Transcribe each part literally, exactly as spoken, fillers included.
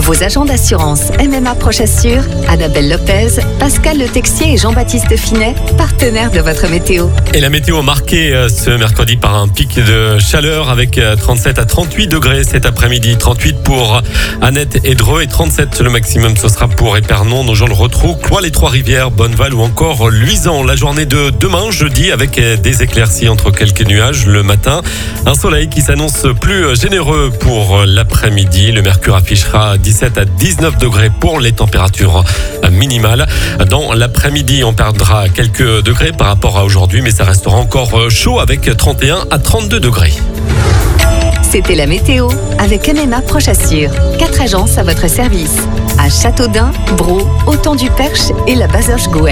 Vos agents d'assurance M M A Prochassure, Annabelle Lopez, Pascal Le Texier et Jean-Baptiste Finet, partenaires de votre météo. Et la météo marquée ce mercredi par un pic de chaleur avec trente-sept à trente-huit degrés cet après-midi. trente-huit pour Annette et Dreux et trente-sept le maximum. Ce sera pour Épernon, Nogent-le-Rotrou, Cloix, les Trois-Rivières, Bonneval ou encore Luisan. La journée de demain, jeudi, avec des éclaircies entre quelques nuages le matin. Un soleil qui s'annonce plus généreux pour l'après-midi. Le mercure affichera dix-sept à dix-neuf degrés pour les températures minimales. Dans l'après-midi, on perdra quelques degrés par rapport à aujourd'hui, mais ça restera encore chaud avec trente et un à trente-deux degrés. C'était la météo avec M M A Prochassure. Quatre agences à votre service. À Châteaudun, Braux, Auton-du-Perche et la Bazoche-Gouet.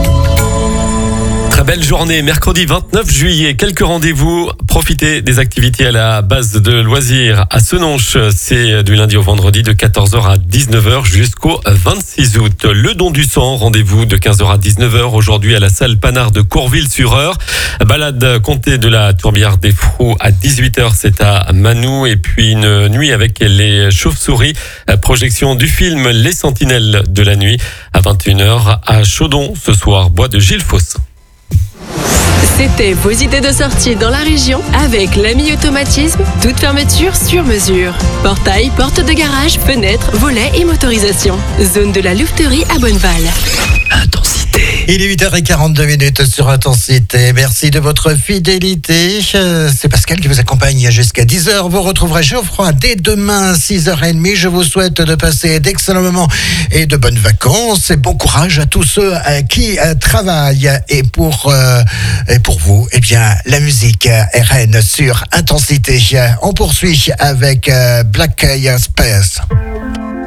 Très belle journée, mercredi vingt-neuf juillet. Quelques rendez-vous. Profitez des activités à la base de loisirs à Senonches. C'est du lundi au vendredi de quatorze heures à dix-neuf heures jusqu'au vingt-six août. Le don du sang, rendez-vous de quinze heures à dix-neuf heures aujourd'hui à la salle Panard de Courville-sur-Eure. Balade comté de la Tourbière des Froux à dix-huit heures, c'est à Manou. Et puis une nuit avec les chauves-souris. Projection du film Les Sentinelles de la nuit à vingt et une heures à Chaudon ce soir, bois de Gilles-Fosse. C'était vos idées de sortie dans la région avec l'Ami Automatisme, toute fermeture sur mesure. Portail, porte de garage, fenêtres, volets et motorisation. Zone de la louveterie à Bonneval. Intensité. Il est huit heures quarante-deux minutes sur Intensité. Merci de votre fidélité. C'est Pascal qui vous accompagne jusqu'à dix heures. Vous retrouverez Geoffroy dès demain, six heures trente. Je vous souhaite de passer d'excellents moments et de bonnes vacances. Et bon courage à tous ceux qui travaillent. Et pour, euh, et pour vous, eh bien, la musique est reine sur Intensité. On poursuit avec Black Space.